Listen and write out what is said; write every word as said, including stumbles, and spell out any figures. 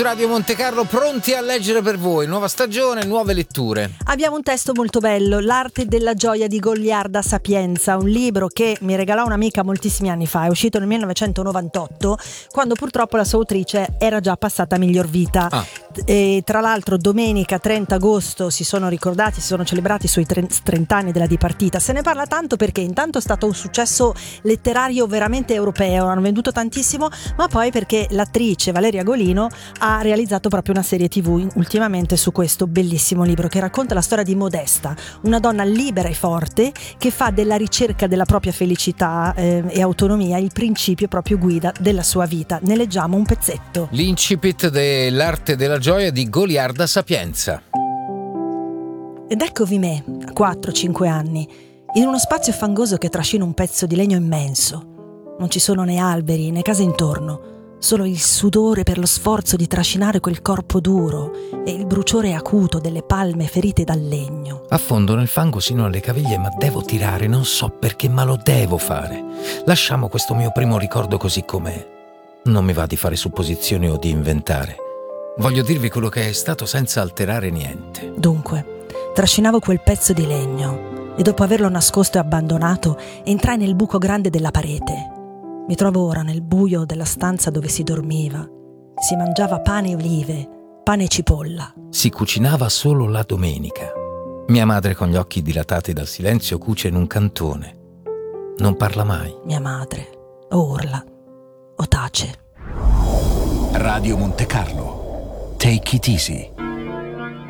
Radio Monte Carlo, pronti a leggere per voi, nuova stagione, nuove letture. Abbiamo un testo molto bello, L'arte della gioia di Goliarda Sapienza, un libro che mi regalò un'amica moltissimi anni fa, è uscito nel millenovecentonovantotto, quando purtroppo la sua autrice era già passata a miglior vita. Ah. E tra l'altro domenica trenta agosto si sono ricordati, si sono celebrati i suoi trenta anni della dipartita. Se ne parla tanto perché intanto è stato un successo letterario veramente europeo, hanno venduto tantissimo, ma poi perché l'attrice Valeria Golino ha ha realizzato proprio una serie tivù ultimamente su questo bellissimo libro che racconta la storia di Modesta, una donna libera e forte che fa della ricerca della propria felicità eh, e autonomia il principio proprio guida della sua vita. Ne leggiamo un pezzetto. L'incipit dell'arte della gioia di Goliarda Sapienza. Ed eccovi me, a quattro cinque anni, in uno spazio fangoso che trascina un pezzo di legno immenso. Non ci sono né alberi né case intorno, solo il sudore per lo sforzo di trascinare quel corpo duro e il bruciore acuto delle palme ferite dal legno. Affondo nel fango sino alle caviglie, ma devo tirare, non so perché, ma lo devo fare. Lasciamo questo mio primo ricordo così com'è. Non mi va di fare supposizioni o di inventare. Voglio dirvi quello che è stato senza alterare niente. Dunque, trascinavo quel pezzo di legno e dopo averlo nascosto e abbandonato, entrai nel buco grande della parete. Mi trovo ora nel buio della stanza dove si dormiva. Si mangiava pane e olive, pane e cipolla. Si cucinava solo la domenica. Mia madre, con gli occhi dilatati dal silenzio, cuce in un cantone. Non parla mai. Mia madre o urla o tace. Radio Monte Carlo. Take it easy.